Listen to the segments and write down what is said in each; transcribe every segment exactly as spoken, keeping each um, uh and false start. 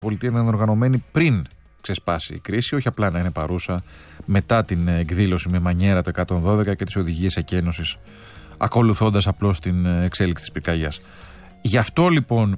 Πολιτεία να είναι οργανωμένη πριν ξεσπάσει η κρίση, όχι απλά να είναι παρούσα μετά την εκδήλωση με μανιέρα το εκατόν δώδεκα και τις οδηγίες εκένωσης, ακολουθώντας απλώς την εξέλιξη της πυρκαγιάς. Γι' αυτό λοιπόν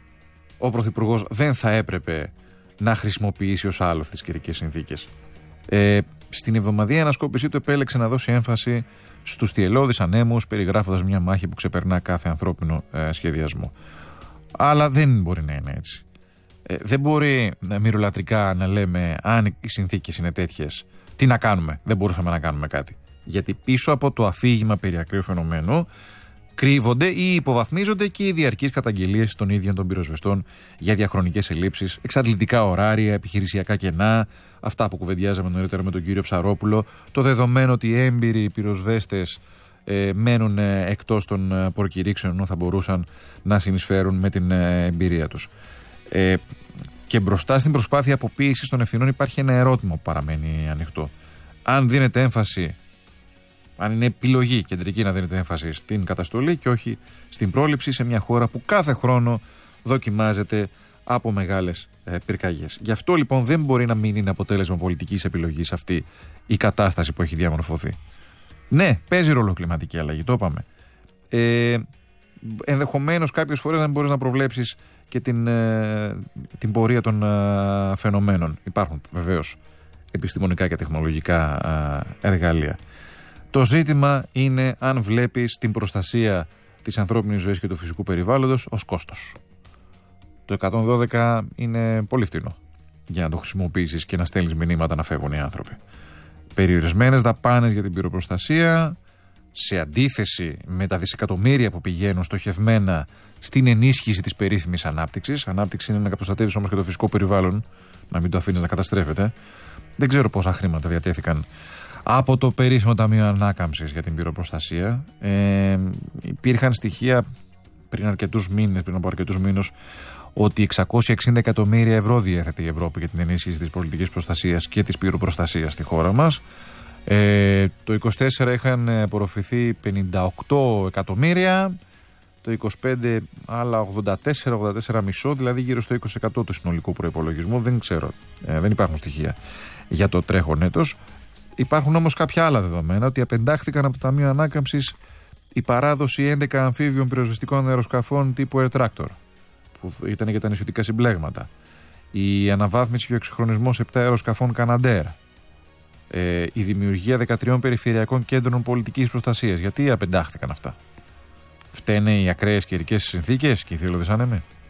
ο Πρωθυπουργός δεν θα έπρεπε να χρησιμοποιήσει ως άλλο τις καιρικές συνθήκες. Ε, στην εβδομαδιαία ανασκόπησή του επέλεξε να δώσει έμφαση στους θυελλώδεις ανέμους, περιγράφοντας μια μάχη που ξεπερνά κάθε ανθρώπινο ε, σχεδιασμό. Αλλά δεν μπορεί να είναι έτσι. Ε, δεν μπορεί ε, μυρολατρικά να λέμε αν οι συνθήκες είναι τέτοιες, τι να κάνουμε, δεν μπορούσαμε να κάνουμε κάτι. Γιατί πίσω από το αφήγημα περί ακραίου φαινομένου κρύβονται ή υποβαθμίζονται και οι διαρκείς καταγγελίες των ίδιων των πυροσβεστών για διαχρονικές ελλείψεις, εξαντλητικά ωράρια, επιχειρησιακά κενά, αυτά που κουβεντιάζαμε νωρίτερα με τον κύριο Ψαρόπουλο, το δεδομένο ότι οι έμπειροι πυροσβέστες ε, μένουν ε, εκτός των ε, προκηρύξεων ενώ θα μπορούσαν να συνεισφέρουν με την ε, εμπειρία τους. Ε, και μπροστά στην προσπάθεια αποποίησης των ευθυνών υπάρχει ένα ερώτημα που παραμένει ανοιχτό. Αν δίνεται έμφαση, αν είναι επιλογή κεντρική να δίνεται έμφαση στην καταστολή και όχι στην πρόληψη σε μια χώρα που κάθε χρόνο δοκιμάζεται από μεγάλες ε, πυρκαγιές. Γι' αυτό λοιπόν δεν μπορεί να μην είναι αποτέλεσμα πολιτικής επιλογής αυτή η κατάσταση που έχει διαμορφωθεί. Ναι, παίζει ρόλο κλιματική αλλαγή, το είπαμε. Ε, ενδεχομένως κάποιες φορές να μην μπορείς να προβλέψεις και την, ε, την πορεία των ε, φαινομένων. Υπάρχουν βεβαίως επιστημονικά και τεχνολογικά ε, εργαλεία. Το ζήτημα είναι αν βλέπεις την προστασία της ανθρώπινης ζωής και του φυσικού περιβάλλοντος ως κόστος. Το εκατόν δώδεκα είναι πολύ φτηνό για να το χρησιμοποιήσεις και να στέλνεις μηνύματα να φεύγουν οι άνθρωποι. Περιορισμένες δαπάνες για την πυροπροστασία, σε αντίθεση με τα δισεκατομμύρια που πηγαίνουν στοχευμένα στην ενίσχυση της περίφημης ανάπτυξης. Ανάπτυξη είναι να προστατεύεις όμως και το φυσικό περιβάλλον, να μην το αφήνεις να καταστρέφεται. Δεν ξέρω πόσα χρήματα διατέθηκαν από το περίφημο Ταμείο Ανάκαμψης για την πυροπροστασία. Ε, υπήρχαν στοιχεία πριν αρκετούς μήνες, πριν από αρκετούς μήνες, ότι εξακόσια εξήντα εκατομμύρια ευρώ διέθετε η Ευρώπη για την ενίσχυση της πολιτικής προστασίας και της πυροπροστασίας στη χώρα μας. Ε, το είκοσι τέσσερα είχαν απορροφηθεί πενήντα οκτώ εκατομμύρια, το είκοσι πέντε άλλα ογδόντα τέσσερα ογδόντα τέσσερα κόμμα πέντε, δηλαδή γύρω στο είκοσι τοις εκατό του συνολικού προϋπολογισμού. Δεν ξέρω, ε, δεν υπάρχουν στοιχεία για το τρέχον έτος. Υπάρχουν όμως κάποια άλλα δεδομένα, ότι απεντάχθηκαν από το Ταμείο Ανάκαμψης η παράδοση έντεκα αμφίβιων πυροσβεστικών αεροσκαφών τύπου Air Tractor, που ήταν για τα νησιωτικά συμπλέγματα, η αναβάθμιση και ο εξυγχρονισμός επτά αεροσκαφών Canadair, ε, η δημιουργία δεκατρία περιφερειακών κέντρων πολιτικής προστασίας. Γιατί απεντάχθηκαν αυτά? Φταίνε οι ακραίες καιρικές συνθήκες και οι θυελλώδεις άνεμοι?